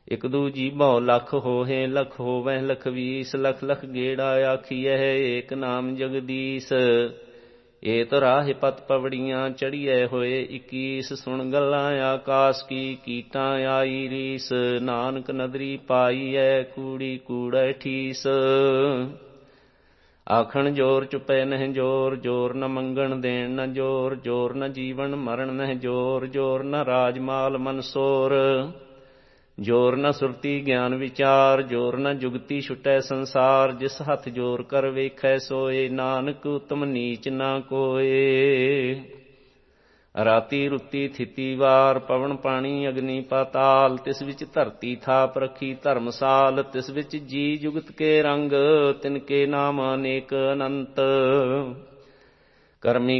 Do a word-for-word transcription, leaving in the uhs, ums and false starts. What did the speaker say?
ਇਕ ਦੂ ਜੀਭਉ ਲਖ ਹੋਹੇ ਲਖ ਹੋਵੈ ਲਖ ਵੀਸ ਲਖ ਲਖ ਗੇੜਾ ਆਖੀਐ ਏਕ ਨਾਮ ਜਗਦੀਸ਼। ਏਤ ਰਾਹਿ ਪਤ ਪਵੜੀਆਂ ਚੜੀਐ ਹੋਏ ਇੱਕੀਸ ਸੁਣ ਗੱਲਾਂ ਆਕਾਸ ਕੀ ਕੀਟਾਂ ਆਈ ਰੀਸ। ਨਾਨਕ ਨਦਰੀ ਪਾਈਐ ਕੂੜੀ ਕੂੜੈ ਠੀਸ। ਆਖਣ ਜੋਰ ਚੁਪੈ ਨਹਿ ਜੋਰ ਜੋਰ ਨ ਮੰਗਣ ਦੇਣ ਨ ਜੋਰ ਜੋਰ ਨ ਜੀਵਨ ਮਰਨ ਨਹਿ ਜੋਰ ਜੋਰ ਨ ਰਾਜ ਮਾਲ ਮਨਸੋਰ। ਜੋਰ ਨ ਸੁਰਤੀ ਗਿਆਨ ਵਿਚਾਰ ਜੋਰ ਨ ਜੁਗਤੀ ਛੁਟੈ ਸੰਸਾਰ। ਜਿਸ ਹੱਥ ਜੋਰ ਕਰ ਵੇਖੈ ਸੋਏ ਨਾਨਕ ਉਤਮ ਨੀਚ ਨਾ ਕੋਏ। ਰਾਤੀ ਰੁੱਤੀ ਥਿਤੀ ਵਾਰ ਪਵਨ ਪਾਣੀ ਅਗਨੀ ਪਾਤਾਲ। ਤਿਸ ਵਿੱਚ ਧਰਤੀ ਥਾਪ ਰੱਖੀ ਧਰਮਸਾਲ। ਤਿਸ ਵਿੱਚ ਜੀ ਜੁਗਤ ਕੇ ਰੰਗ ਤਿਨਕੇ ਨਾਮ ਅਨੇਕ ਅਨੰਤ। ਕਰਮੀ